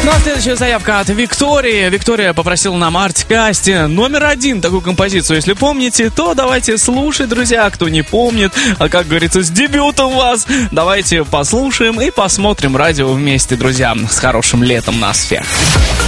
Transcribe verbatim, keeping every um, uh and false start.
Ну а следующая заявка от Виктории. Виктория попросила нам Артикасти номер один такую композицию. Если помните, то давайте слушать, друзья. Кто не помнит, а как говорится, с дебютом вас. Давайте послушаем и посмотрим радио вместе, друзья. С хорошим летом нас всех.